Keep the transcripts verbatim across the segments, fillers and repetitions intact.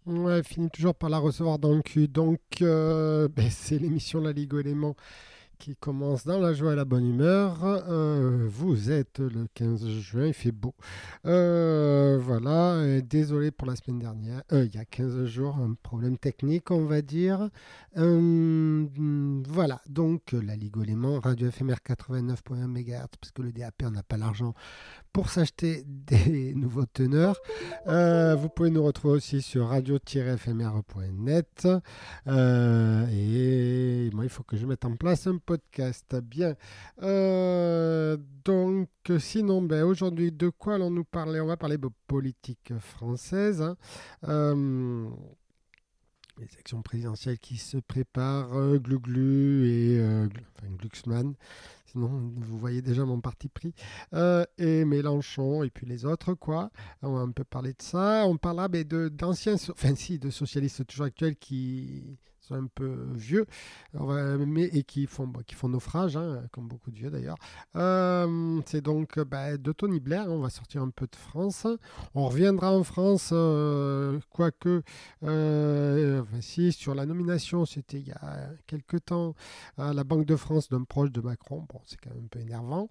Ouais, finit toujours par la recevoir dans le cul. Donc, euh, ben, c'est l'émission La Ligue aux éléments qui commence dans la joie et la bonne humeur. Euh, vous êtes le quinze juin, il fait beau. Euh, voilà, et désolé pour la semaine dernière, euh, il y a quinze jours, un problème technique, on va dire. Euh, voilà, donc la Ligue aux éléments, radio éphémère quatre-vingt-neuf virgule un mégahertz, parce que le D A P, on n'a pas l'argent pour s'acheter des nouveaux teneurs. Euh, vous pouvez nous retrouver aussi sur radio F M R point net. Euh, et moi, il faut que je mette en place un podcast. Bien. Euh, donc, sinon, ben, aujourd'hui, de quoi allons-nous parler? On va parler de politique française. Hein. Euh, les élections présidentielles qui se préparent, euh, Glu-Glu et euh, enfin, Glucksmann. Sinon, vous voyez déjà mon parti pris. Euh, et Mélenchon, et puis les autres, quoi. On va un peu parler de ça. On parlera ben, de, d'anciens, so- enfin si, de socialistes toujours actuels qui sont un peu vieux, on va- mais, et qui font, bon, qui font naufrage, hein, comme beaucoup de vieux d'ailleurs. Euh, c'est donc ben, de Tony Blair, on va sortir un peu de France. On reviendra en France, euh, quoique, euh, enfin, si, sur la nomination, c'était il y a quelques temps, à la Banque de France d'un proche de Macron. Bon, c'est quand même un peu énervant.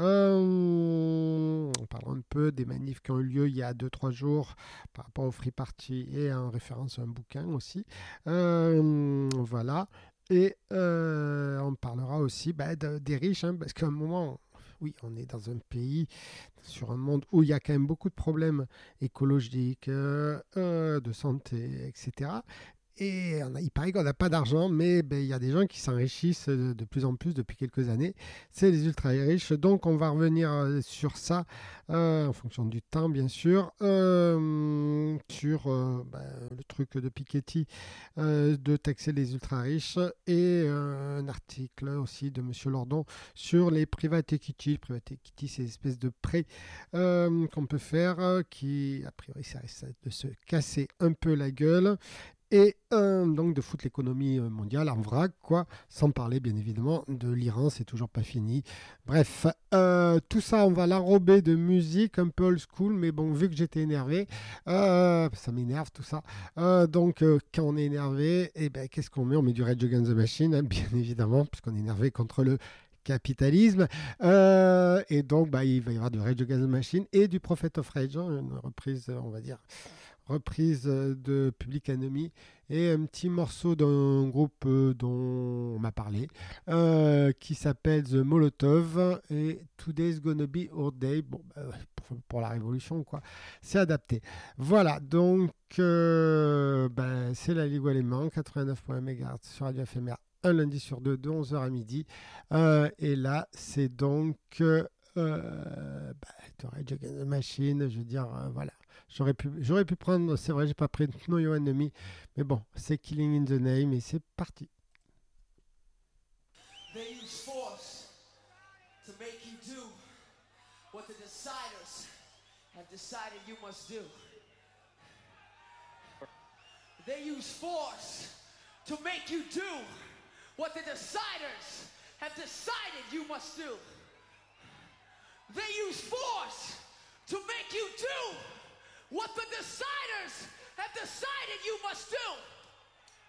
Euh, on parlera un peu des manifs qui ont eu lieu il y a deux trois jours par rapport au Free Party et en référence à un bouquin aussi. Euh, voilà. Et euh, on parlera aussi bah, de- des riches, hein, parce qu'à un moment, oui, on est dans un pays, sur un monde où il y a quand même beaucoup de problèmes écologiques, euh, euh, de santé, et cetera. Et on a- il paraît qu'on n'a pas d'argent, mais ben, il y a des gens qui s'enrichissent de, de plus en plus depuis quelques années. C'est les ultra riches. Donc on va revenir euh, sur ça, euh, en fonction du temps, bien sûr. Euh, sur euh, ben, le truc de Piketty, euh, de taxer les ultra riches. Et euh, un article aussi de Monsieur Lordon sur les private equity. Private equity, c'est une espèce de prêt euh, qu'on peut faire, euh, qui, a priori, ça risque de se casser un peu la gueule et euh, donc de foutre l'économie euh, mondiale en vrac, quoi, sans parler bien évidemment de l'Iran, c'est toujours pas fini. Bref, euh, tout ça, on va l'enrober de musique un peu old school, mais bon, vu que j'étais énervé, euh, ça m'énerve tout ça. Euh, donc, euh, quand on est énervé, eh ben, qu'est-ce qu'on met? On met du Rage Against the Machine, hein, bien évidemment, puisqu'on est énervé contre le capitalisme. Euh, et donc, bah, il va y avoir du Rage Against the Machine et du Prophet of Rage, hein, une reprise, on va dire reprise de Public Enemy et un petit morceau d'un groupe euh, dont on m'a parlé euh, qui s'appelle The Molotov et Today's Gonna Be Our Day. Bon, bah, pour, pour la révolution, quoi. C'est adapté. Voilà, donc euh, bah, c'est la Ligue Alémans, quatre-vingt-neuf virgule un mégahertz sur Radio F M R, un lundi sur deux, de onze heures à midi. Euh, et là, c'est donc. Euh, bah, Rage Against the Machine, je veux dire, euh, voilà. J'aurais pu, j'aurais pu prendre, c'est vrai, j'ai pas pris No Your Enemy, mais bon, c'est Killing in the Name et c'est parti. They use force to make you do what the deciders have decided you must do. They use force to make you do what the deciders have decided you must do. They use force to make you do what the deciders have decided you must do.